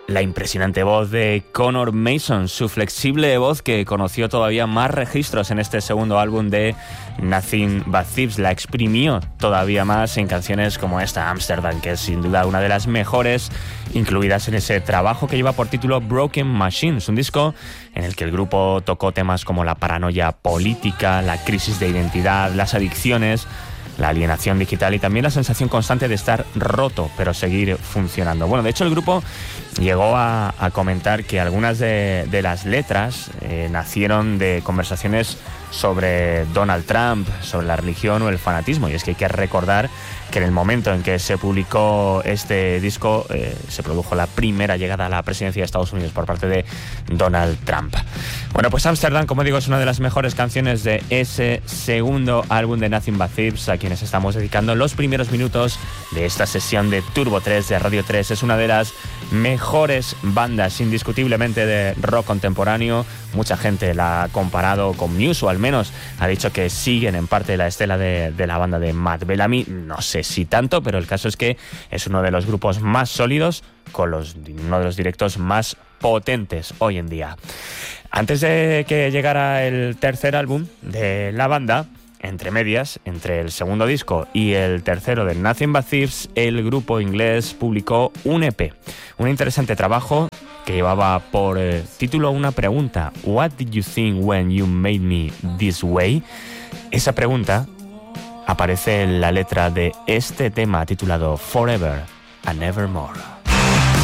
La impresionante voz de Conor Mason, su flexible voz que conoció todavía más registros en este segundo álbum de Nothing But Thieves, la exprimió todavía más en canciones como esta, Amsterdam, que es sin duda una de las mejores incluidas en ese trabajo que lleva por título Broken Machines, un disco en el que el grupo tocó temas como la paranoia política, la crisis de identidad, las adicciones, la alienación digital y también la sensación constante de estar roto pero seguir funcionando. Bueno, de hecho el grupo llegó a comentar que algunas de las letras nacieron de conversaciones sobre Donald Trump, sobre la religión o el fanatismo, y es que hay que recordar que en el momento en que se publicó este disco se produjo la primera llegada a la presidencia de Estados Unidos por parte de Donald Trump. Bueno, pues Amsterdam, como digo, es una de las mejores canciones de ese segundo álbum de Nothing But Thieves, a quienes estamos dedicando los primeros minutos de esta sesión de Turbo 3 de Radio 3. Es una de las mejores bandas indiscutiblemente de rock contemporáneo. Mucha gente la ha comparado con Muse, o al menos ha dicho que siguen en parte la estela de la banda de Matt Bellamy. No sé si tanto, pero el caso es que es uno de los grupos más sólidos, con uno de los directos más potentes hoy en día. Antes de que llegara el tercer álbum de la banda, entre medias, entre el segundo disco y el tercero de Nothing But Thieves, el grupo inglés publicó un EP, un interesante trabajo que llevaba por título una pregunta: What did you think when you made me this way? Esa pregunta aparece en la letra de este tema titulado Forever and Evermore.